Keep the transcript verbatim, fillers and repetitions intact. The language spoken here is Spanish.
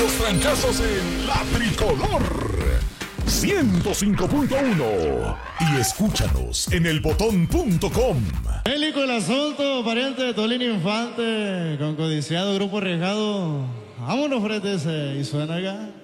los trancazos en La Tricolor ciento cinco punto uno y escúchanos en el botón punto com. Bélico el asunto, pariente de Tolino Infante, con codiciado grupo arriesgado. Vámonos, frente ese, y suena acá.